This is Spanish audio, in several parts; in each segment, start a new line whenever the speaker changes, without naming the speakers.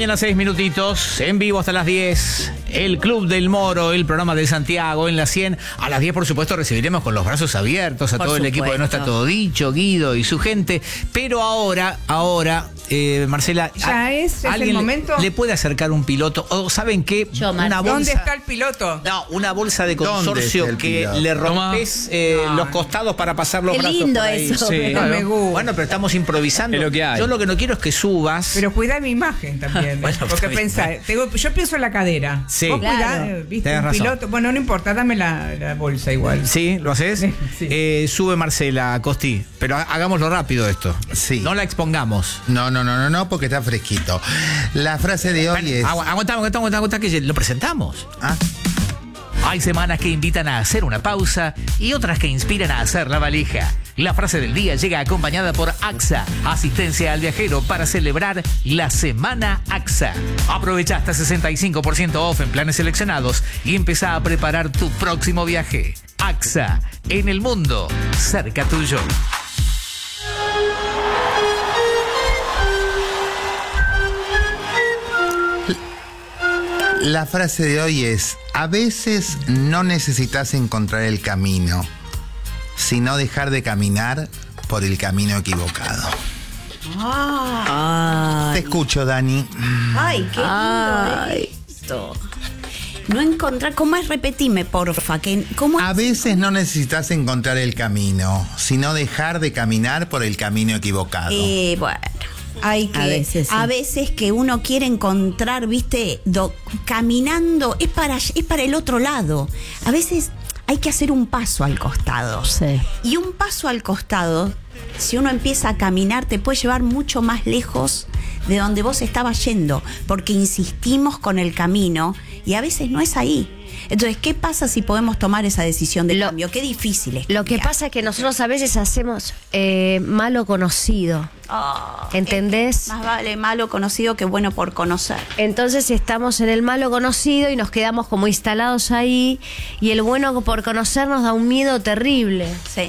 mañana, 6 minutitos, en vivo hasta las 10. El Club del Moro, el programa de Santiago en la 100. A las 10, por supuesto, recibiremos con los brazos abiertos a todo el equipo de No Está Todo Dicho, Guido y su gente. Pero ahora, Marcela,
ya es el momento.
¿Le puede acercar un piloto? ¿O saben qué?
Una bolsa. ¿Dónde está el piloto?
No, una bolsa de consorcio que le rompes los costados para pasar los brazos.
Qué lindo
por ahí.
eso.
Sí.
No me gusta.
Bueno, pero estamos improvisando.
Es lo que hay.
Yo lo que no quiero es que subas.
Pero cuida mi imagen también.
Bueno,
porque pensá, yo pienso en la cadera.
Sí.
Vos
Claro.
cuidá, viste,
Tenés
un
razón.
piloto. Bueno, no importa, dame la bolsa igual.
¿Sí? ¿Lo haces?
Sí.
Sube Marcela, Costi. Pero hagámoslo rápido esto.
Sí.
No la expongamos.
No, porque está fresquito. La frase de hoy es...
Aguanta que lo presentamos.
Ah,
Hay semanas que invitan a hacer una pausa y otras que inspiran a hacer la valija. La frase del día llega acompañada por AXA, asistencia al viajero para celebrar la Semana AXA. Aprovecha hasta 65% off en planes seleccionados y empezá a preparar tu próximo viaje. AXA, en el mundo, cerca tuyo.
la frase de hoy es: a veces no necesitas encontrar el camino, sino dejar de caminar por el camino equivocado. Te escucho, Dani.
Ay, qué lindo esto. No encontrar, ¿cómo es? Repetime, porfa. ¿Cómo es?
A veces no necesitas encontrar el camino, sino dejar de caminar por el camino equivocado.
Bueno, hay que,
a veces sí.
Que uno quiere encontrar, viste, caminando, es para el otro lado. A veces hay que hacer un paso al costado.
Sí.
Y un paso al costado, si uno empieza a caminar, te puede llevar mucho más lejos de donde vos estabas yendo, porque insistimos con el camino y a veces no es ahí. Entonces, ¿qué pasa si podemos tomar esa decisión de cambio? Qué difícil es.
Lo que pasa es que nosotros a veces hacemos malo conocido. ¿Entendés?
Más vale malo conocido que bueno por conocer.
Entonces estamos en el malo conocido y nos quedamos como instalados ahí, y el bueno por conocer nos da un miedo terrible.
Sí.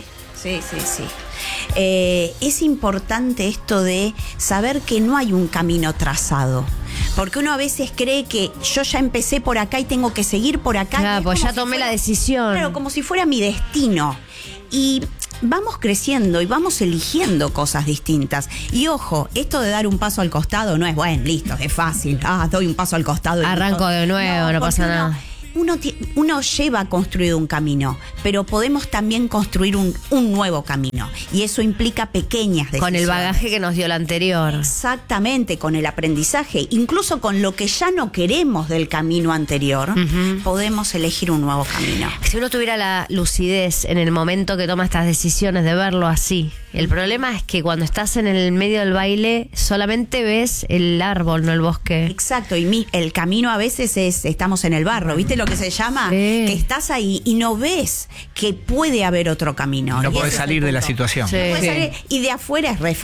Es importante esto de saber que no hay un camino trazado. Porque uno a veces cree que yo ya empecé por acá y tengo que seguir por acá.
Claro, pues ya tomé la decisión.
Claro, como si fuera mi destino. Y vamos creciendo y vamos eligiendo cosas distintas. Y ojo, esto de dar un paso al costado no es, bueno, listo, es fácil. Doy un paso al costado. Y
arranco de nuevo, no pasa nada.
Uno lleva construido un camino, pero podemos también construir un nuevo camino. Y eso implica pequeñas decisiones.
Con el bagaje que nos dio el anterior.
Exactamente, con el aprendizaje. Incluso con lo que ya no queremos del camino anterior, podemos elegir un nuevo camino.
Si uno tuviera la lucidez en el momento que toma estas decisiones de verlo así. El problema es que cuando estás en el medio del baile solamente ves el árbol, no el bosque.
Exacto, y el camino a veces estamos en el barro, ¿viste lo que se llama?
Sí.
Que estás ahí y no ves que puede haber otro camino.
No
Y
podés
ese es
salir
el
de la
punto.
situación.
Sí.
No podés salir, y de afuera es re